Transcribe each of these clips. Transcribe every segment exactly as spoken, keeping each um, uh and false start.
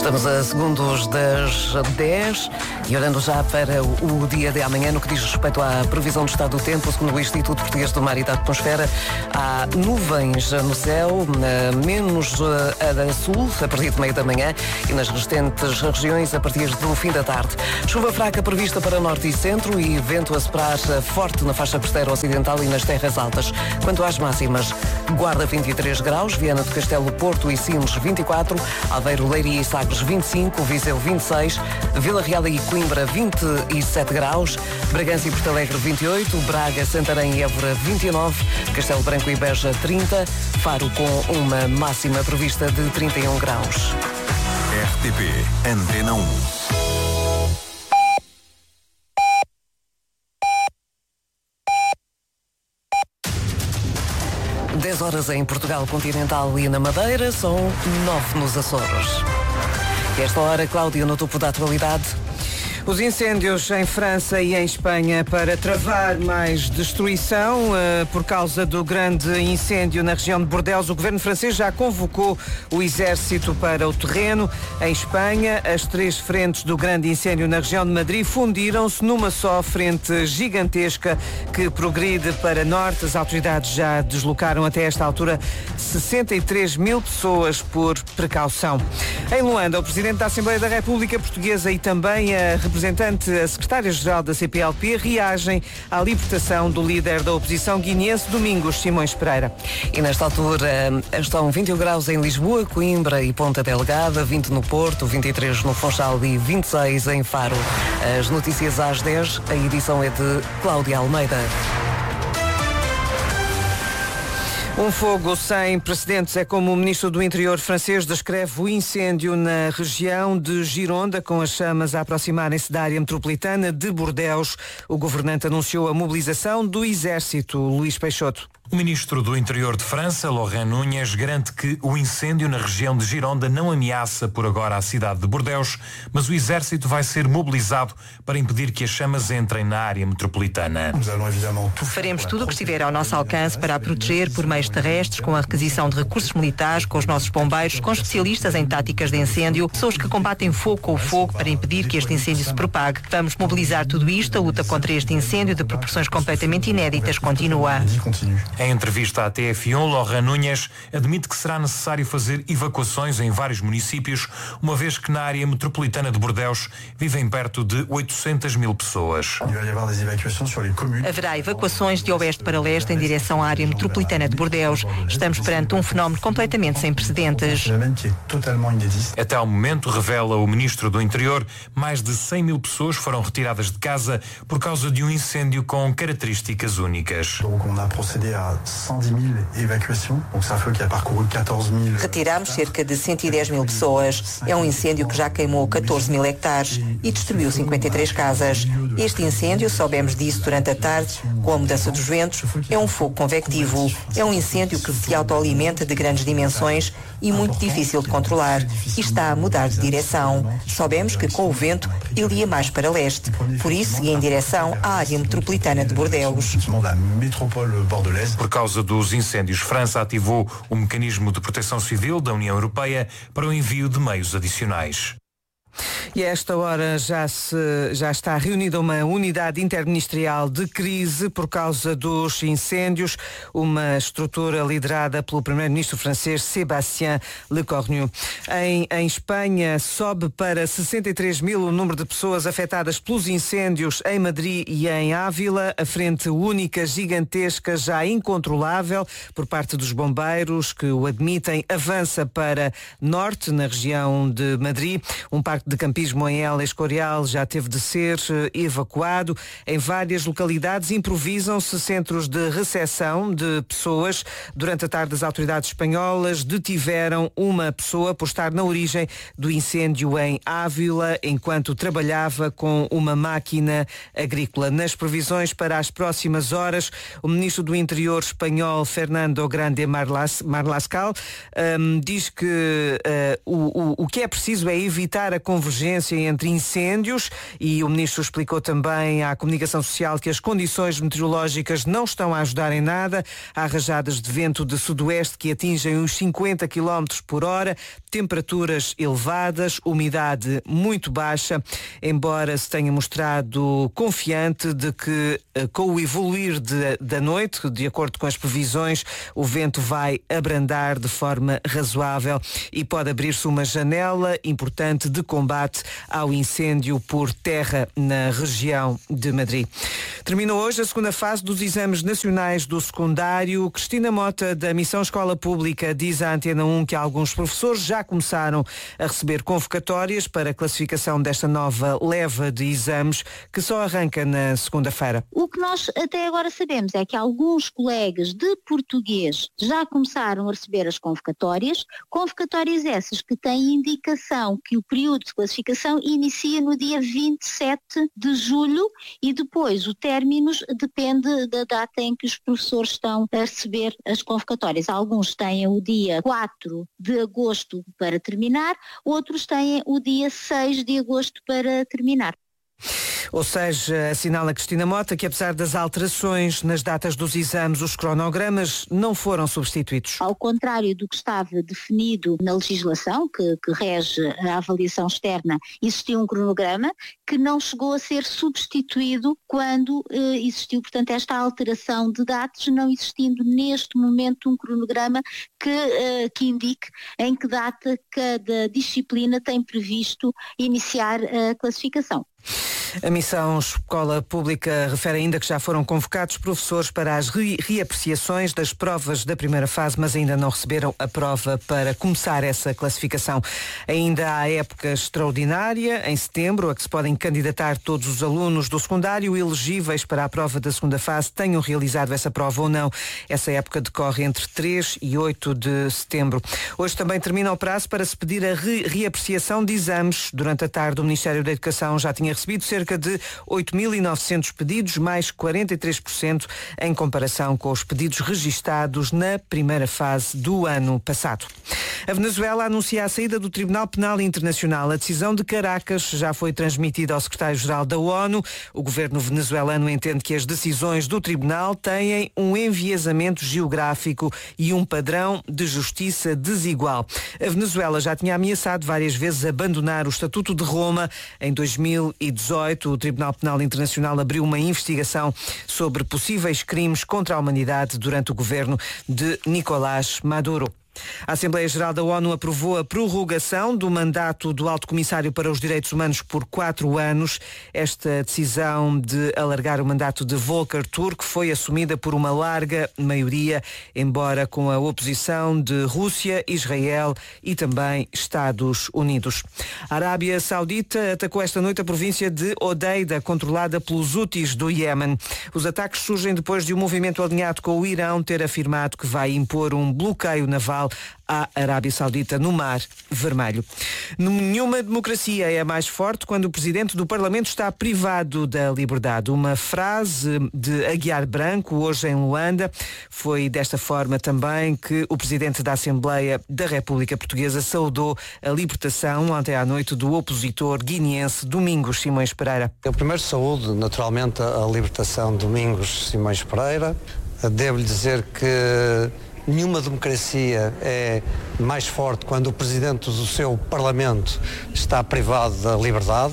Estamos a segundos das dez e olhando já para o dia de amanhã, no que diz respeito à previsão do estado do tempo, segundo o Instituto Português do Mar e da Atmosfera, há nuvens no céu, menos a sul, a partir de meio da manhã, e nas restantes regiões a partir do fim da tarde. Chuva fraca prevista para norte e centro e vento a soprar forte na faixa costeira ocidental e nas terras altas. Quanto às máximas, Guarda vinte e três graus, Viana do Castelo, Porto e Sines vinte e quatro, Aveiro, Leiria e Sagres vinte e cinco, Viseu vinte e seis, Vila Real e Coimbra vinte e sete graus, Bragança e Porto Alegre vinte e oito, Braga, Santarém e Évora vinte e nove, Castelo Branco e Beja trinta, Faro com uma máxima prevista de trinta e um graus. R T P Antena um. dez horas em Portugal continental e na Madeira, são nove nos Açores. E esta hora, Cláudia, no topo da atualidade. Os incêndios em França e em Espanha para travar mais destruição uh, por causa do grande incêndio na região de Bordeaux. O governo francês já convocou o exército para o terreno. Em Espanha, as três frentes do grande incêndio na região de Madrid fundiram-se numa só frente gigantesca que progride para norte. As autoridades já deslocaram até esta altura sessenta e três mil pessoas por precaução. Em Luanda, o presidente da Assembleia da República Portuguesa e também a representante representante, a secretária-geral da C P L P, reagem à libertação do líder da oposição guineense, Domingos Simões Pereira. E nesta altura estão vinte e um graus em Lisboa, Coimbra e Ponta Delgada, vinte no Porto, vinte e três no Funchal e vinte e seis em Faro. As notícias às dez, a edição é de Cláudia Almeida. Um fogo sem precedentes é como o ministro do Interior francês descreve o incêndio na região de Gironda, com as chamas a aproximarem-se da área metropolitana de Bordeaux. O governante anunciou a mobilização do exército. Luís Peixoto. O ministro do Interior de França, Laurent Nunez, garante que o incêndio na região de Gironda não ameaça por agora a cidade de Bordeaux, mas o exército vai ser mobilizado para impedir que as chamas entrem na área metropolitana. Faremos tudo o que estiver ao nosso alcance para a proteger por meios terrestres, com a requisição de recursos militares, com os nossos bombeiros, com especialistas em táticas de incêndio, pessoas que combatem fogo com o fogo para impedir que este incêndio se propague. Vamos mobilizar tudo isto. A luta contra este incêndio de proporções completamente inéditas continua. Em entrevista à T F um, Laurent Nunez admite que será necessário fazer evacuações em vários municípios, uma vez que na área metropolitana de Bordeaux vivem perto de oitocentas mil pessoas. Haverá evacuações de oeste para leste em direção à área metropolitana de Bordeaux. Estamos perante um fenómeno completamente sem precedentes. Até ao momento, revela o ministro do Interior, mais de cem mil pessoas foram retiradas de casa por causa de um incêndio com características únicas. Retiramos cerca de cento e dez mil pessoas. É um incêndio que já queimou catorze mil hectares e destruiu cinquenta e três casas. Este incêndio, soubemos disso durante a tarde, com a mudança dos ventos, é um fogo convectivo. É um incêndio que se autoalimenta de grandes dimensões e muito difícil de controlar. E está a mudar de direção. Soubemos que com o vento ele ia mais para leste. Por isso ia em direção à área metropolitana de Bordeaux. Por causa dos incêndios, França ativou o mecanismo de proteção civil da União Europeia para o envio de meios adicionais. E a esta hora já, se, já está reunida uma unidade interministerial de crise por causa dos incêndios, uma estrutura liderada pelo primeiro-ministro francês Sébastien Lecornu. Em, em Espanha sobe para sessenta e três mil o número de pessoas afetadas pelos incêndios em Madrid e em Ávila, a frente única, gigantesca, já incontrolável por parte dos bombeiros que o admitem, avança para norte, na região de Madrid. Um parque de campismo em El Escorial já teve de ser evacuado. Em várias localidades improvisam-se centros de recepção de pessoas. Durante a tarde, as autoridades espanholas detiveram uma pessoa por estar na origem do incêndio em Ávila, enquanto trabalhava com uma máquina agrícola. Nas previsões para as próximas horas, o ministro do Interior espanhol, Fernando Grande Marlas, Marlascal, um, diz que uh, o, o, o que é preciso é evitar a convergência emergência entre incêndios e o Ministro explicou também à comunicação social que as condições meteorológicas não estão a ajudar em nada. Há rajadas de vento de sudoeste que atingem os cinquenta quilómetros por hora, temperaturas elevadas, umidade muito baixa, embora se tenha mostrado confiante de que com o evoluir de, da noite, de acordo com as previsões, o vento vai abrandar de forma razoável e pode abrir-se uma janela importante de combate ao incêndio por terra na região de Madrid. Terminou hoje a segunda fase dos exames nacionais do secundário. Cristina Mota, da Missão Escola Pública, diz à Antena um que alguns professores já começaram a receber convocatórias para a classificação desta nova leva de exames que só arranca na segunda-feira. O que nós até agora sabemos é que alguns colegas de português já começaram a receber as convocatórias, convocatórias essas que têm indicação que o período de classificação inicia no dia vinte e sete de julho e depois o término depende da data em que os professores estão a receber as convocatórias. Alguns têm o dia quatro de agosto para terminar, outros têm o dia seis de agosto para terminar. Ou seja, assinala Cristina Mota que apesar das alterações nas datas dos exames, os cronogramas não foram substituídos. Ao contrário do que estava definido na legislação, que, que rege a avaliação externa, existiu um cronograma que não chegou a ser substituído quando eh, existiu, portanto, esta alteração de datas, não existindo neste momento um cronograma que, eh, que indique em que data cada disciplina tem previsto iniciar a classificação. A Missão Escola Pública refere ainda que já foram convocados professores para as re- reapreciações das provas da primeira fase, mas ainda não receberam a prova para começar essa classificação. Ainda há época extraordinária, em setembro, a que se podem candidatar todos os alunos do secundário elegíveis para a prova da segunda fase, tenham realizado essa prova ou não. Essa época decorre entre três e oito de setembro. Hoje também termina o prazo para se pedir a re- reapreciação de exames. Durante a tarde, o Ministério da Educação já tinha recebido cerca de oito mil e novecentos pedidos, mais quarenta e três por cento em comparação com os pedidos registados na primeira fase do ano passado. A Venezuela anuncia a saída do Tribunal Penal Internacional. A decisão de Caracas já foi transmitida ao secretário-geral da ONU. O governo venezuelano entende que as decisões do tribunal têm um enviesamento geográfico e um padrão de justiça desigual. A Venezuela já tinha ameaçado várias vezes abandonar o Estatuto de Roma. Em dois mil e dezoito, o Tribunal Penal Internacional abriu uma investigação sobre possíveis crimes contra a humanidade durante o governo de Nicolás Maduro. A Assembleia Geral da ONU aprovou a prorrogação do mandato do Alto Comissário para os Direitos Humanos por quatro anos. Esta decisão de alargar o mandato de Volker Turk foi assumida por uma larga maioria, embora com a oposição de Rússia, Israel e também Estados Unidos. A Arábia Saudita atacou esta noite a província de Odeida, controlada pelos Houthis do Iémen. Os ataques surgem depois de um movimento alinhado com o Irão ter afirmado que vai impor um bloqueio naval à Arábia Saudita no Mar Vermelho. Nenhuma democracia é mais forte quando o presidente do Parlamento está privado da liberdade. Uma frase de Aguiar Branco, hoje em Luanda. Foi desta forma também que o presidente da Assembleia da República Portuguesa saudou a libertação ontem à noite do opositor guineense Domingos Simões Pereira. Eu primeiro saúdo naturalmente a libertação de Domingos Simões Pereira. Devo-lhe dizer que nenhuma democracia é mais forte quando o presidente do seu Parlamento está privado da liberdade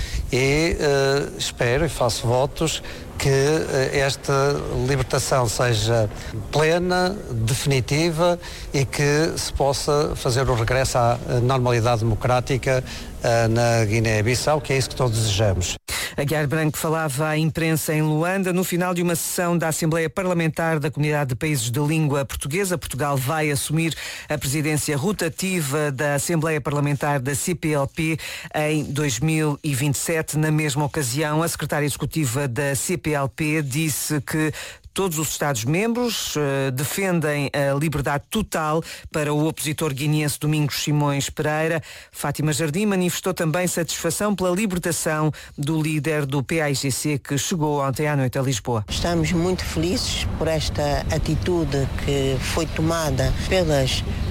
e uh, espero e faço votos que uh, esta libertação seja plena, definitiva e que se possa fazer o regresso à normalidade democrática uh, na Guiné-Bissau, que é isso que todos desejamos. Aguiar Branco falava à imprensa em Luanda no final de uma sessão da Assembleia Parlamentar da Comunidade de Países de Língua Portuguesa. Portugal vai assumir a presidência rotativa da Assembleia Parlamentar da C P L P em dois mil e vinte e sete. Na mesma ocasião, a secretária executiva da C P L P disse que todos os Estados-membros uh, defendem a liberdade total para o opositor guineense Domingos Simões Pereira. Fátima Jardim manifestou também satisfação pela libertação do líder do P A I G C que chegou ontem à noite a Lisboa. Estamos muito felizes por esta atitude que foi tomada pelas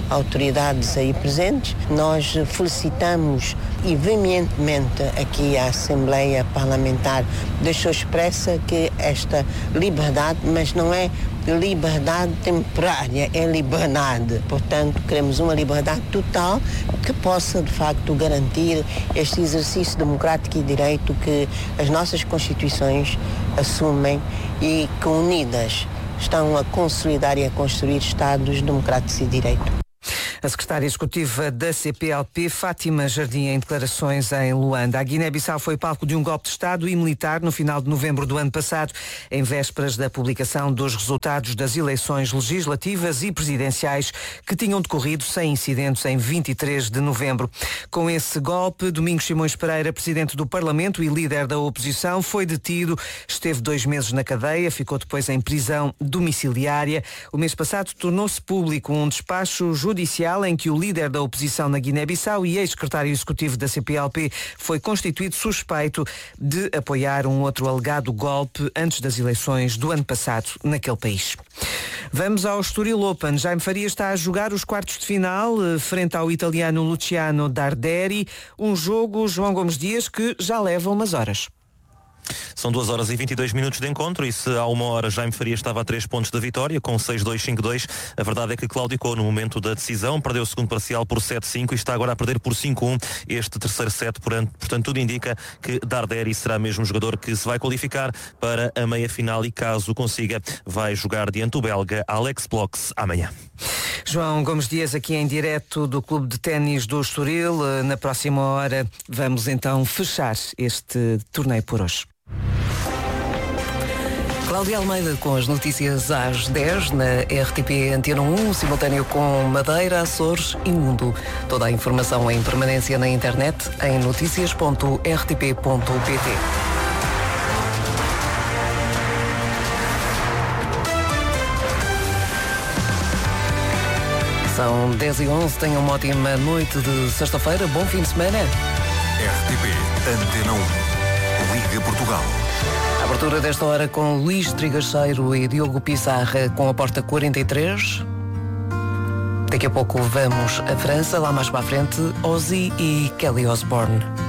autoridades aí presentes. Nós felicitamos e veementemente aqui a Assembleia Parlamentar deixou expressa que esta liberdade, mas não é liberdade temporária, é liberdade. Portanto, queremos uma liberdade total que possa, de facto, garantir este exercício democrático e direito que as nossas Constituições assumem e que, unidas, estão a consolidar e a construir Estados democráticos e de direito. A secretária executiva da C P L P, Fátima Jardim, em declarações em Luanda. A Guiné-Bissau foi palco de um golpe de Estado e militar no final de novembro do ano passado, em vésperas da publicação dos resultados das eleições legislativas e presidenciais que tinham decorrido sem incidentes em vinte e três de novembro. Com esse golpe, Domingos Simões Pereira, presidente do Parlamento e líder da oposição, foi detido, esteve dois meses na cadeia, ficou depois em prisão domiciliária. O mês passado tornou-se público um despacho judicial em que o líder da oposição na Guiné-Bissau e ex-secretário executivo da C P L P foi constituído suspeito de apoiar um outro alegado golpe antes das eleições do ano passado naquele país. Vamos ao Estoril Open. Jaime Faria está a jogar os quartos de final frente ao italiano Luciano Darderi, um jogo, João Gomes Dias, que já leva umas horas. São duas horas e vinte e dois minutos de encontro e se há uma hora Jaime Faria estava a três pontos da vitória, com seis dois, cinco dois, a verdade é que claudicou no momento da decisão, perdeu o segundo parcial por sete cinco e está agora a perder por cinco um este terceiro set, portanto tudo indica que Darderi será mesmo o jogador que se vai qualificar para a meia-final e caso consiga, vai jogar diante do belga Alex Bloks amanhã. João Gomes Dias aqui em direto do Clube de Ténis do Estoril. Na próxima hora vamos então fechar este torneio por hoje. Cláudia Almeida com as notícias às dez na R T P Antena um, simultâneo com Madeira, Açores e Mundo. Toda a informação em permanência na internet em notícias ponto r t p ponto p t. São dez e onze, tenham uma ótima noite de sexta-feira, bom fim de semana. R T P Antena um, Liga Portugal. A abertura desta hora com Luís Trigacheiro e Diogo Pissarra com a porta quarenta e três. Daqui a pouco vamos à França, lá mais para a frente, Ozzy e Kelly Osbourne.